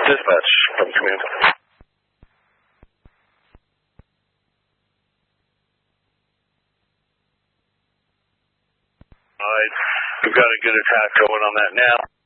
Dispatch from command. We've got a good attack going on that now.